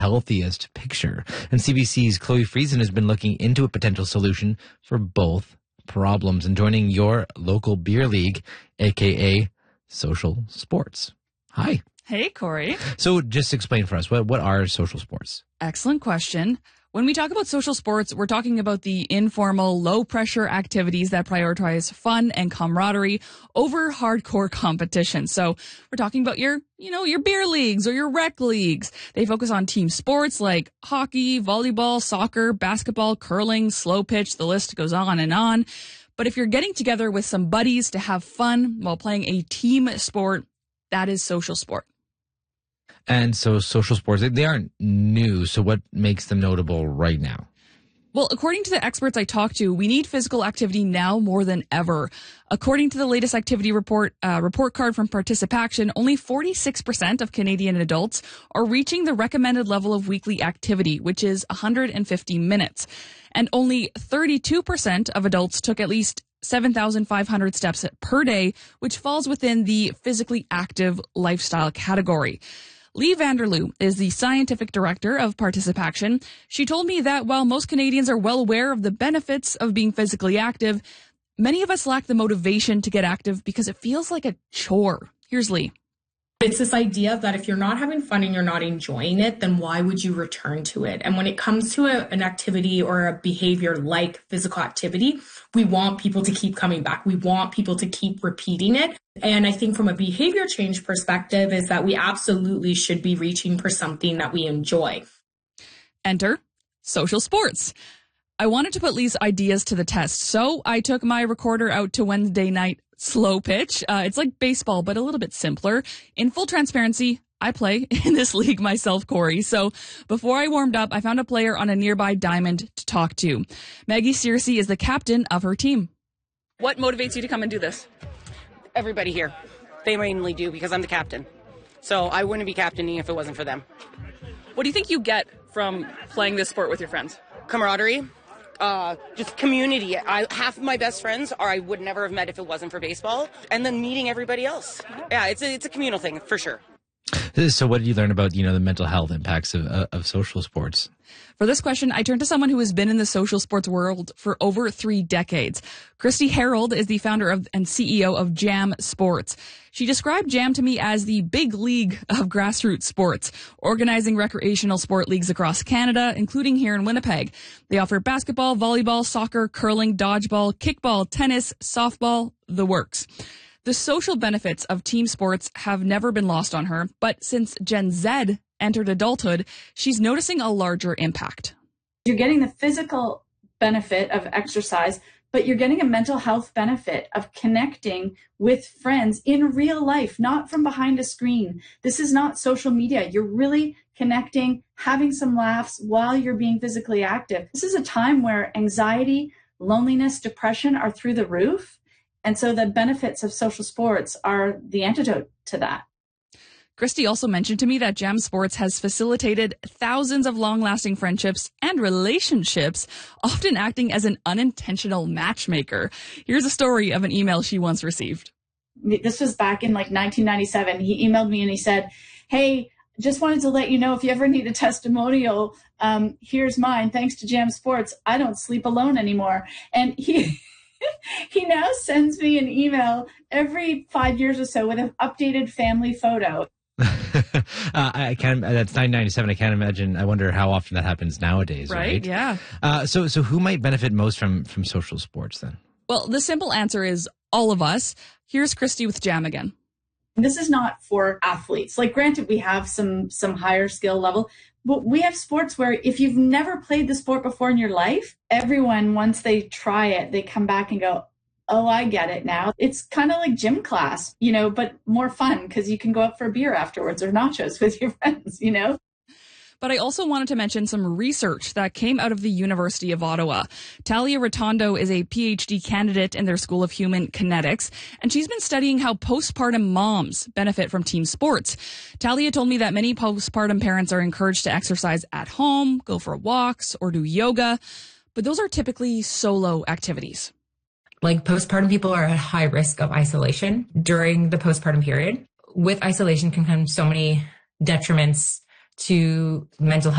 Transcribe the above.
healthiest picture. And CBC's Chloe Friesen has been looking into a potential solution for both problems and joining your local beer league, aka Social Sports. Hi. Hey, Corey. So just explain for us, what are social sports? Excellent question. When we talk about social sports, we're talking about the informal, low-pressure activities that prioritize fun and camaraderie over hardcore competition. So we're talking about your beer leagues or your rec leagues. They focus on team sports like hockey, volleyball, soccer, basketball, curling, slow pitch. The list goes on and on. But if you're getting together with some buddies to have fun while playing a team sport, that is social sport. And so social sports, they aren't new. So what makes them notable right now? Well, according to the experts I talked to, we need physical activity now more than ever. According to the latest activity report card from Participaction, only 46% of Canadian adults are reaching the recommended level of weekly activity, which is 150 minutes. And only 32% of adults took at least 7,500 steps per day, which falls within the physically active lifestyle category. Lee Vanderloo is the scientific director of Participaction. She told me that while most Canadians are well aware of the benefits of being physically active, many of us lack the motivation to get active because it feels like a chore. Here's Lee. It's this idea that if you're not having fun and you're not enjoying it, then why would you return to it? And when it comes to an activity or a behavior like physical activity, we want people to keep coming back. We want people to keep repeating it. And I think from a behavior change perspective is that we absolutely should be reaching for something that we enjoy. Enter social sports. I wanted to put Lee's ideas to the test, so I took my recorder out to Wednesday night slow pitch. It's like baseball, but a little bit simpler. In full transparency, I play in this league myself, Corey. So before I warmed up, I found a player on a nearby diamond to talk to. Maggie Searcy is the captain of her team. What motivates you to come and do this? Everybody here. They mainly do because I'm the captain. So I wouldn't be captaining if it wasn't for them. What do you think you get from playing this sport with your friends? Camaraderie. Just community. Half of my best friends I would never have met if it wasn't for baseball. And then meeting everybody else. Yeah, it's a communal thing for sure. So what did you learn about, the mental health impacts of social sports? For this question, I turned to someone who has been in the social sports world for over 3 decades. Christy Harold is the founder and CEO of Jam Sports. She described Jam to me as the big league of grassroots sports, organizing recreational sport leagues across Canada, including here in Winnipeg. They offer basketball, volleyball, soccer, curling, dodgeball, kickball, tennis, softball, the works. The social benefits of team sports have never been lost on her, but since Gen Z entered adulthood, she's noticing a larger impact. You're getting the physical benefit of exercise, but you're getting a mental health benefit of connecting with friends in real life, not from behind a screen. This is not social media. You're really connecting, having some laughs while you're being physically active. This is a time where anxiety, loneliness, depression are through the roof. And so the benefits of social sports are the antidote to that. Christy also mentioned to me that Jam Sports has facilitated thousands of long-lasting friendships and relationships, often acting as an unintentional matchmaker. Here's a story of an email she once received. This was back in 1997. He emailed me and he said, "Hey, just wanted to let you know if you ever need a testimonial, here's mine. Thanks to Jam Sports, I don't sleep alone anymore." And he now sends me an email every 5 years or so with an updated family photo. I can't. That's 1997. I can't imagine. I wonder how often that happens nowadays. Right? Yeah. So who might benefit most from social sports then? Well, the simple answer is all of us. Here's Christy with Jam again. This is not for athletes. Granted, we have some higher skill level, but we have sports where if you've never played the sport before in your life, everyone, once they try it, they come back and go, "Oh, I get it now." It's kind of like gym class, but more fun because you can go out for a beer afterwards or nachos with your friends, But I also wanted to mention some research that came out of the University of Ottawa. Talia Rotondo is a PhD candidate in their School of Human Kinetics, and she's been studying how postpartum moms benefit from team sports. Talia told me that many postpartum parents are encouraged to exercise at home, go for walks, or do yoga, but those are typically solo activities. Postpartum people are at high risk of isolation during the postpartum period. With isolation can come so many detriments to mental health.